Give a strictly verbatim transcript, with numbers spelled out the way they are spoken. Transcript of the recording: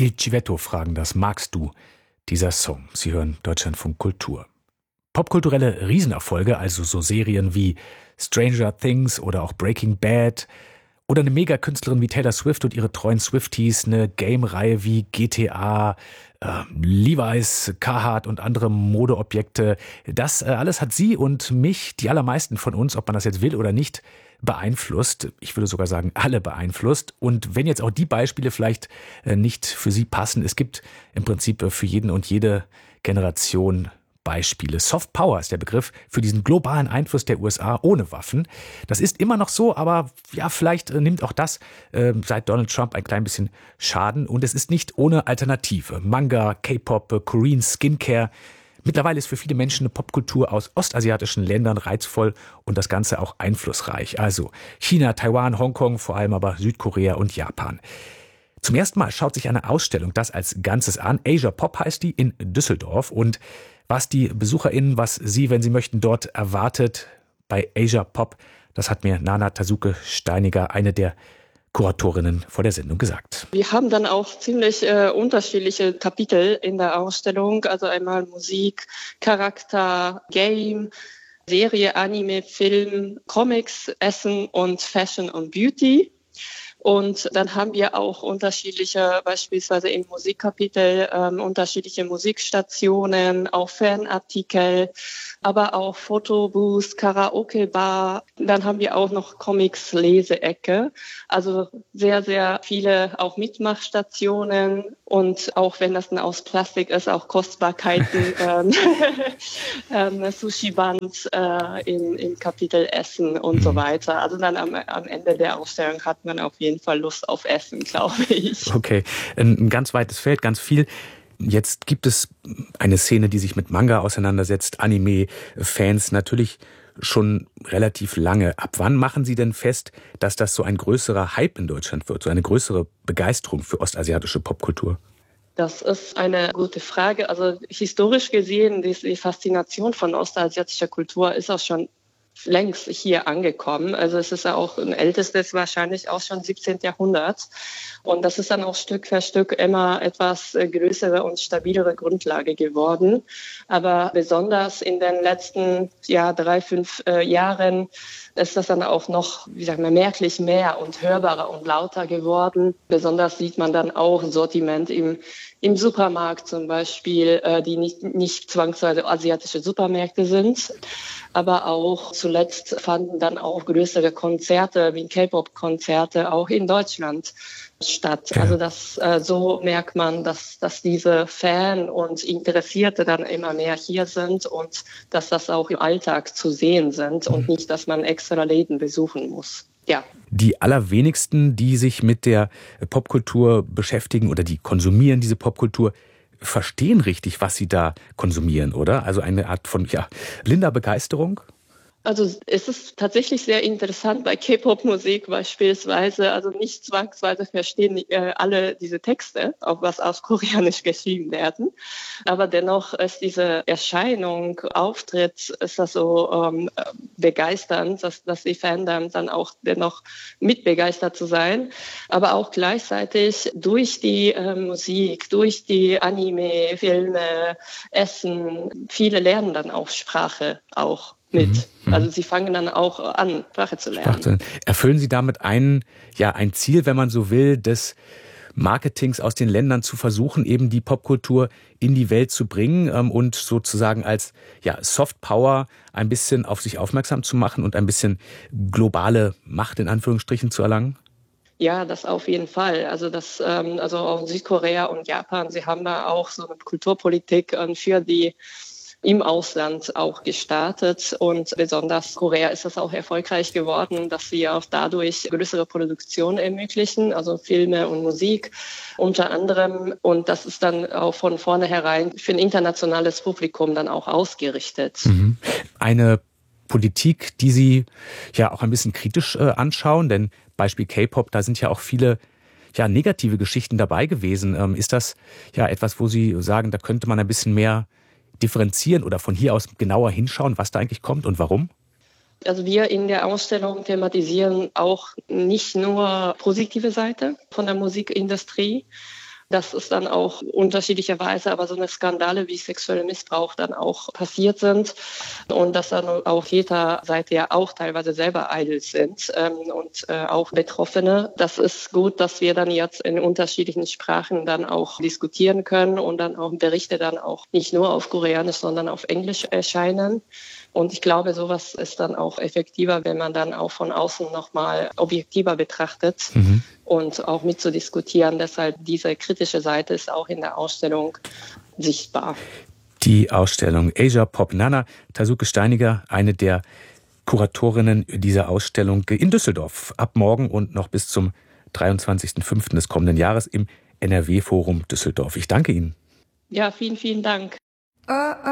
Il Civetto fragen das. Magst du? Dieser Song. Sie hören Deutschlandfunk Kultur. Popkulturelle Riesenerfolge, also so Serien wie Stranger Things oder auch Breaking Bad oder eine Megakünstlerin wie Taylor Swift und ihre treuen Swifties, eine Game-Reihe wie G T A, äh, Levi's, Carhartt und andere Modeobjekte. Das äh, alles hat sie und mich, die allermeisten von uns, ob man das jetzt will oder nicht, beeinflusst. Ich würde sogar sagen, alle beeinflusst. Und wenn jetzt auch die Beispiele vielleicht äh, nicht für Sie passen, es gibt im Prinzip äh, für jeden und jede Generation Beispiele. Soft Power ist der Begriff für diesen globalen Einfluss der U S A ohne Waffen. Das ist immer noch so, aber ja, vielleicht äh, nimmt auch das äh, seit Donald Trump ein klein bisschen Schaden. Und es ist nicht ohne Alternative. Manga, K-Pop, äh, Korean Skincare. Mittlerweile ist für viele Menschen eine Popkultur aus ostasiatischen Ländern reizvoll und das Ganze auch einflussreich. Also China, Taiwan, Hongkong, vor allem aber Südkorea und Japan. Zum ersten Mal schaut sich eine Ausstellung das als Ganzes an. Asia Pop heißt die in Düsseldorf. Und was die BesucherInnen, was Sie, wenn Sie möchten, dort erwartet bei Asia Pop, das hat mir Nana Tasuke-Steiniger, eine der Kuratorinnen, vor der Sendung gesagt. Wir haben dann auch ziemlich äh, unterschiedliche Kapitel in der Ausstellung. Also einmal Musik, Charakter, Game, Serie, Anime, Film, Comics, Essen und Fashion und Beauty. Und dann haben wir auch unterschiedliche, beispielsweise im Musikkapitel, ähm, unterschiedliche Musikstationen, auch Fanartikel, aber auch Fotobooth, Karaoke-Bar. Dann haben wir auch noch Comics-Leseecke. Also sehr, sehr viele auch Mitmachstationen und auch wenn das dann aus Plastik ist, auch Kostbarkeiten, ähm, ähm, Sushi-Band äh, in, im Kapitel Essen und so weiter. Also dann am, am Ende der Ausstellung hat man auf jeden Fall Lust auf Essen, glaube ich. Okay, ein ganz weites Feld, ganz viel. Jetzt gibt es eine Szene, die sich mit Manga auseinandersetzt, Anime-Fans natürlich schon relativ lange. Ab wann machen Sie denn fest, dass das so ein größerer Hype in Deutschland wird, so eine größere Begeisterung für ostasiatische Popkultur? Das ist eine gute Frage. Also historisch gesehen, die Faszination von ostasiatischer Kultur ist auch schon längst hier angekommen. Also es ist ja auch ein ältestes, wahrscheinlich auch schon siebzehnten Jahrhundert. Und das ist dann auch Stück für Stück immer etwas größere und stabilere Grundlage geworden. Aber besonders in den letzten ja, drei, fünf äh, Jahren ist das dann auch noch, wie sagt man, merklich mehr und hörbarer und lauter geworden. Besonders sieht man dann auch Sortiment im im Supermarkt zum Beispiel, äh, die nicht, nicht zwangsweise asiatische Supermärkte sind. Aber auch zuletzt fanden dann auch größere Konzerte wie K-Pop-Konzerte auch in Deutschland statt. Ja. Also das, äh, so merkt man, dass, dass diese Fan und Interessierte dann immer mehr hier sind und dass das auch im Alltag zu sehen sind und nicht, dass man extra Läden besuchen muss. Ja. Die allerwenigsten, die sich mit der Popkultur beschäftigen oder die konsumieren diese Popkultur, verstehen richtig, was sie da konsumieren, oder? Also eine Art von ja, blinder Begeisterung? Also es ist tatsächlich sehr interessant bei K-Pop-Musik beispielsweise. Also nicht zwangsweise verstehen äh, alle diese Texte, auch was aus Koreanisch geschrieben werden. Aber dennoch ist diese Erscheinung, Auftritt, ist das so ähm, begeisternd, dass, dass die Fandom dann auch dennoch mitbegeistert zu sein. Aber auch gleichzeitig durch die äh, Musik, durch die Anime, Filme, Essen, viele lernen dann auch Sprache auch mit. Mhm. Also sie fangen dann auch an, Sprache zu lernen. Sprache. Erfüllen Sie damit ein, ja, ein Ziel, wenn man so will, des Marketings aus den Ländern zu versuchen, eben die Popkultur in die Welt zu bringen ähm, und sozusagen als ja, Soft Power ein bisschen auf sich aufmerksam zu machen und ein bisschen globale Macht in Anführungsstrichen zu erlangen? Ja, das auf jeden Fall. Also das, ähm, also auch Südkorea und Japan, sie haben da auch so eine Kulturpolitik ähm, für die im Ausland auch gestartet und besonders Korea ist das auch erfolgreich geworden, dass sie auch dadurch größere Produktion ermöglichen, also Filme und Musik unter anderem und das ist dann auch von vornherein für ein internationales Publikum dann auch ausgerichtet. Mhm. Eine Politik, die Sie ja auch ein bisschen kritisch äh, anschauen, denn Beispiel K-Pop, da sind ja auch viele ja, negative Geschichten dabei gewesen. Ähm, ist das ja etwas, wo Sie sagen, da könnte man ein bisschen mehr differenzieren oder von hier aus genauer hinschauen, was da eigentlich kommt und warum? Also wir in der Ausstellung thematisieren auch nicht nur positive Seite von der Musikindustrie, dass es dann auch unterschiedlicherweise aber so eine Skandale wie sexueller Missbrauch dann auch passiert sind und dass dann auf Täterseite ja auch teilweise selber eitel sind ähm, und äh, auch Betroffene. Das ist gut, dass wir dann jetzt in unterschiedlichen Sprachen dann auch diskutieren können und dann auch Berichte dann auch nicht nur auf Koreanisch, sondern auf Englisch erscheinen. Und ich glaube, sowas ist dann auch effektiver, wenn man dann auch von außen nochmal objektiver betrachtet mhm. und auch mitzudiskutieren. Deshalb diese kritische Seite ist auch in der Ausstellung sichtbar. Die Ausstellung Asia Pop Nana, Tasuke Steiniger, eine der Kuratorinnen dieser Ausstellung in Düsseldorf. Ab morgen und noch bis zum dreiundzwanzigsten fünften des kommenden Jahres im N R W-Forum Düsseldorf. Ich danke Ihnen. Ja, vielen, vielen Dank.